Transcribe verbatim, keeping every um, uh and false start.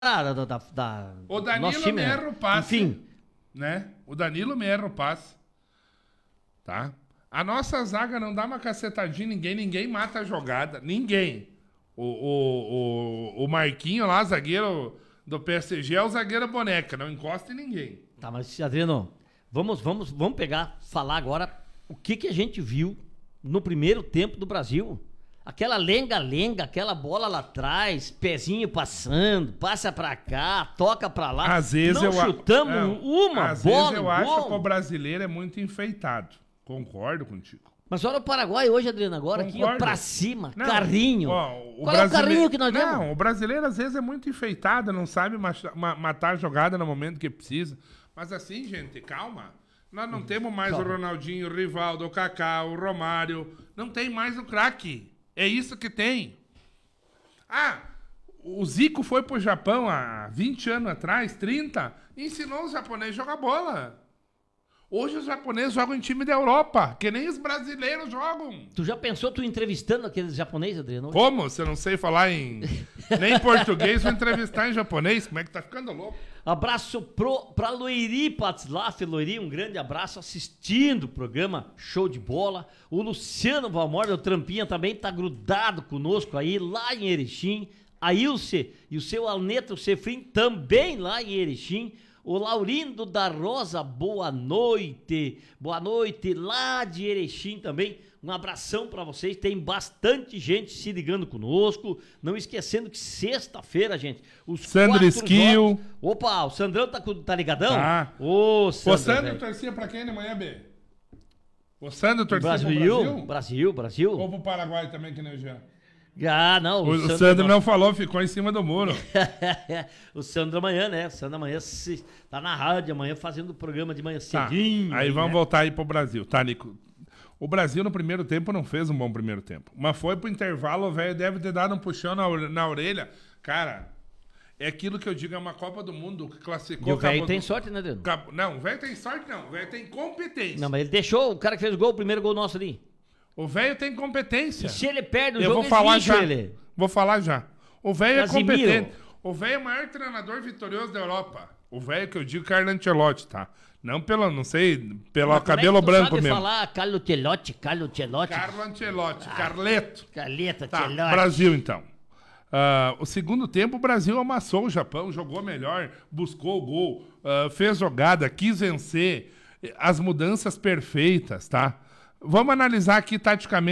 da, da, da o Danilo time, me erra o passe. Enfim. Né? O Danilo me erra o passe. Tá? A nossa zaga não dá uma cacetadinha em ninguém, ninguém mata a jogada. Ninguém. O, o, o, o Marquinho lá, zagueiro do P S G, é o zagueiro boneca, não encosta em ninguém. Tá, mas Adriano, vamos, vamos, vamos pegar, falar agora o que, que a gente viu no primeiro tempo do Brasil. Aquela lenga-lenga, aquela bola lá atrás, pezinho passando, passa pra cá, toca pra lá. Às vezes não eu chutamos não, uma às bola. Às vezes eu gol. acho que o brasileiro é muito enfeitado. Concordo contigo. Mas olha o Paraguai hoje, Adriano, agora Concordo. aqui, ó, pra cima, Não, carrinho. Ó, o Qual é o carrinho que nós não, temos? Não, o brasileiro às vezes é muito enfeitado, não sabe macha- ma- matar a jogada no momento que precisa. Mas assim, gente, calma. Nós não temos mais Calma. o Ronaldinho, o Rivaldo, o Kaká, o Romário. Não tem mais o craque. É isso que tem. Ah, o Zico foi pro Japão há vinte anos atrás, trinta, e ensinou os japoneses a jogar bola. Hoje os japoneses jogam em time da Europa, que nem os brasileiros jogam. Tu já pensou tu entrevistando aqueles japoneses, Adriano? Como? Se eu não sei falar em nem português, vou entrevistar em japonês. Como é que tá ficando louco? Abraço pro, pra Loiri Patzlaff, Loiri, um grande abraço, assistindo o programa Show de Bola. O Luciano Valmorda, o Trampinha, também tá grudado conosco aí, lá em Erechim. A Ilse e o seu Alneto Sefrim, também lá em Erechim. O Laurindo da Rosa, boa noite. Boa noite, lá de Erechim também. Um abração pra vocês. Tem bastante gente se ligando conosco. Não esquecendo que sexta-feira, gente, os Sandro quatro Esquio. jogos... Opa, o Sandrão tá, com- tá ligadão? Tá. Ô, Sandro, O Sandro velho. torcia pra quem de manhã, B? O Sandro torcia Brasil, pro Brasil? Brasil, Brasil. Ou pro Paraguai também, que nem o Jean? Ah, não. O, o Sandro não falou, ficou em cima do muro. O Sandro amanhã, né? O Sandro amanhã se... tá na rádio amanhã fazendo o programa de manhã Tá. cedinho. Aí vamos né? voltar aí pro Brasil, tá, Nico? O Brasil no primeiro tempo não fez um bom primeiro tempo. Mas foi pro intervalo, o velho deve ter dado um puxão na, ore- na orelha. Cara, é aquilo que eu digo, é uma Copa do Mundo que classificou... E o velho acabou- tem sorte, né, Adriano? acabou- Não, o velho tem sorte não, o velho tem competência. Não, mas ele deixou o cara que fez o gol, o primeiro gol nosso ali. O velho tem competência. E se ele perde o Eu jogo, vou falar eles lixam já. ele. Vou falar já. O velho é Casimiro. competente. O velho é o maior treinador vitorioso da Europa. O velho que eu digo Carlo Ancelotti, tá? Não pelo, não sei, pelo Mas como cabelo é que tu branco sabe mesmo. falar Carlo Telotti, Carlo Telotti, Carlo Ancelotti, Carleto. Caleta Tá, Telotti. Brasil então. Ah, o segundo tempo, o Brasil amassou o Japão, jogou melhor, buscou o gol, ah, fez jogada, quis vencer, as mudanças perfeitas, tá? Vamos analisar aqui taticamente.